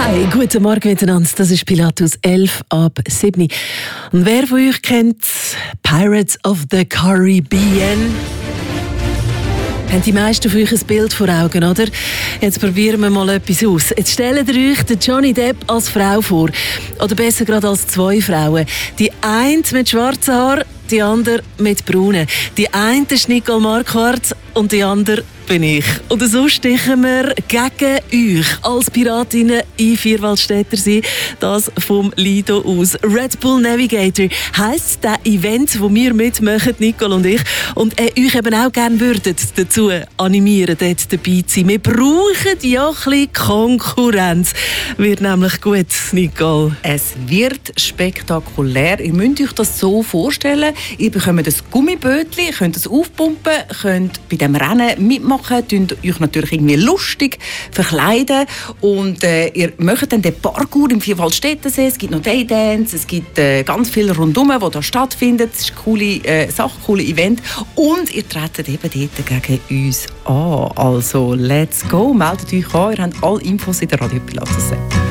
Hey, guten Morgen miteinander, das ist Pilatus 11 ab 7. Und wer von euch kennt Pirates of the Caribbean? Haben die meisten von euch ein Bild vor Augen, oder? Jetzt probieren wir mal etwas aus. Jetzt stellt ihr euch den Johnny Depp als Frau vor. Oder besser gerade als zwei Frauen. Die eine mit schwarzen Haaren, die andere mit braunen. Die eine ist Nicole Marquardt und die andere bin ich. Und so stechen wir gegen euch als Piratinnen in Vierwaldstättersee. Das vom Lido aus. Red Bull Navigator heisst das Event, das wir mitmachen, Nicole und ich. Und euch eben auch gerne würden dazu animieren, dort dabei zu sein. Wir brauchen ja ein bisschen Konkurrenz. Wird nämlich gut, Nicole. Es wird spektakulär. Ihr müsst euch das so vorstellen. Ihr bekommt ein Gummibötchen, könnt es aufpumpen, könnt bei dem Rennen mitmachen, könnt euch natürlich irgendwie lustig verkleiden und ihr macht dann den Parkour im Vierwaldstättersee. Es gibt noch Daydance, es gibt ganz viel rundum, was da stattfindet. Es ist eine coole Sache, ein cooles Event und ihr tretet eben dort gegen uns an. Also let's go, meldet euch an, ihr habt alle Infos in der Radio Pilatus App.